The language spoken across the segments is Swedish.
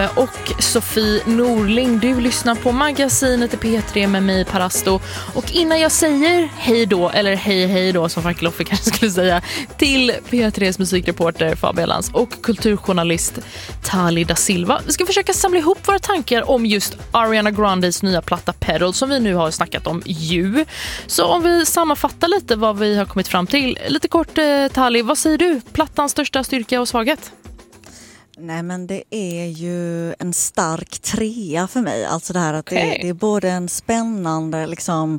Och Sofie Norling, du lyssnar på magasinet i P3 med mig, Parasto. Och innan jag säger hej då, eller hej då som Frank Loffe kanske skulle säga, till P3s musikreporter Fabian Lantz och kulturjournalist Tali da Silva, vi ska försöka samla ihop våra tankar om just Ariana Grandes nya platta Pearl som vi nu har snackat om ju. Så om vi sammanfattar lite vad vi har kommit fram till. Lite kort, Tali, vad säger du? Plattans största styrka och svaghet? Nej, men det är ju en stark trea för mig. Alltså det här att det är både en spännande liksom,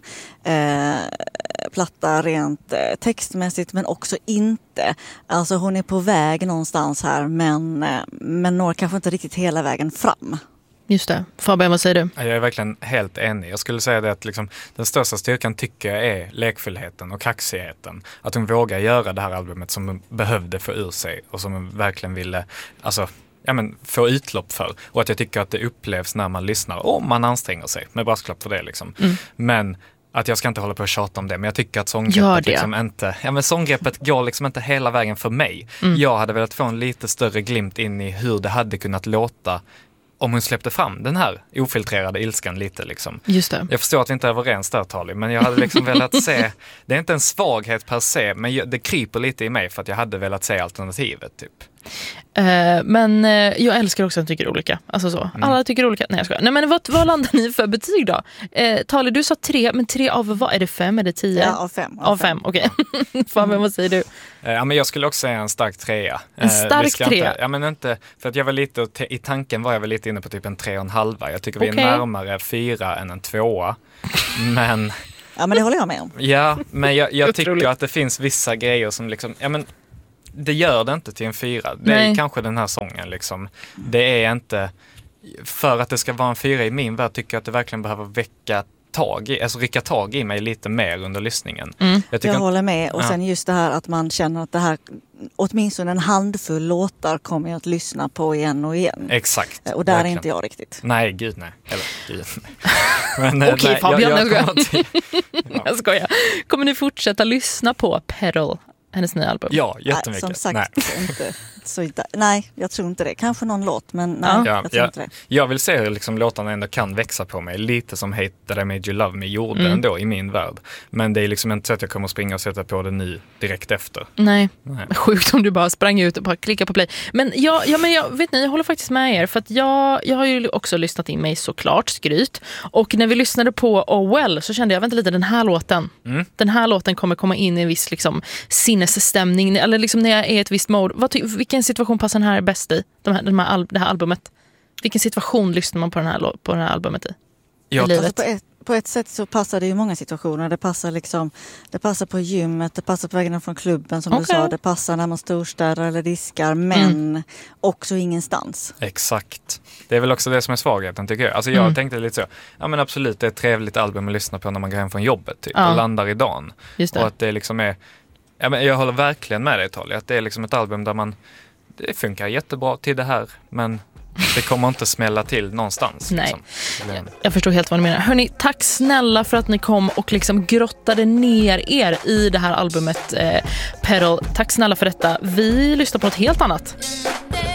platta rent textmässigt men också inte. Alltså hon är på väg någonstans här men når kanske inte riktigt hela vägen fram. Just det. Fabian, vad säger du? Jag är verkligen helt enig. Jag skulle säga det att liksom, den största styrkan tycker jag är lekfullheten och kaxigheten. Att hon vågar göra det här albumet som hon behövde få ur sig och som hon verkligen ville få utlopp för. Och att jag tycker att det upplevs när man lyssnar om man anstränger sig. Med brasklapp för det liksom. Men att jag ska inte hålla på och tjata om det, men jag tycker att sånggreppet liksom inte... Ja, men sånggreppet går liksom inte hela vägen för mig. Jag hade velat få en lite större glimt in i hur det hade kunnat låta om hon släppte fram den här ofiltrerade ilskan lite liksom. Just det. Jag förstår att vi inte är överens där, Tali, men jag hade liksom velat se, det är inte en svaghet per se, men det kryper lite i mig för att jag hade velat se alternativet typ. Men jag älskar också att tycker olika. Alltså så. Alla tycker olika. Nej, jag skojar. Nej, men vad landar ni för betyg då? Tali, du sa 3, men 3 av vad? Är det 5? Är det 10? Ja, av 5. Okej. Fabian, vad säger du? Ja, men jag skulle också säga en stark 3. En stark 3? Ja, men inte, för att jag var lite, i tanken var jag väl lite inne på typ en 3,5. Jag tycker vi är närmare 4 än en 2. Men... Ja, men det håller jag med om. Ja, men jag tycker att det finns vissa grejer som liksom, ja men det gör det inte till en 4. Det är kanske den här sången liksom. Det är inte, för att det ska vara en 4 i min värld tycker jag att det verkligen behöver rycka tag i mig lite mer under lyssningen. Jag håller med. Och sen just det här att man känner att det här, åtminstone en handfull låtar kommer jag att lyssna på igen och igen. Exakt. Och där verkligen. Är inte jag riktigt. Nej, gud nej. Okej, Fabian, jag skojar. Kommer ni fortsätta lyssna på Pearl, hennes nya album? Ja, jättemycket. Som sagt, nej, jag tror inte det. Kanske någon låt, men nej, jag tror inte det. Jag vill se hur liksom låtarna ändå kan växa på mig. Lite som Hate That I Made You Love Me gjorde ändå i min värld. Men det är liksom inte så att jag kommer springa och sätta på det nu direkt efter. Nej. Sjukt om du bara sprang ut och bara klickade på play. Men jag vet ni, jag håller faktiskt med er. För att jag har ju också lyssnat in mig såklart, skryt. Och när vi lyssnade på Oh Well så kände jag, vänta lite, den här låten. Den här låten kommer komma in i en viss liksom sinnesstämning. Eller liksom när jag är i ett visst mode. Vilken situation passar den här bäst i? Det här albumet. Vilken situation lyssnar man på det här albumet i? Ja, alltså på ett sätt så passar det ju många situationer. Det passar på gymmet, det passar på vägen från klubben som du sa. Det passar när man storstädar eller diskar, men också ingenstans. Exakt. Det är väl också det som är svagheten tycker jag. Alltså jag tänkte lite så, ja men absolut, det är ett trevligt album att lyssna på när man går hem från jobbet typ, och landar i dagen. Just det. Och att det liksom är, ja, men jag håller verkligen med dig, Tali, att det är liksom ett album där det funkar jättebra till det här, men det kommer inte smälla till någonstans. Nej, liksom. Jag förstår helt vad ni menar. Hörrni, tack snälla för att ni kom och liksom grottade ner er i det här albumet Pearl. Tack snälla för detta. Vi lyssnar på något helt annat.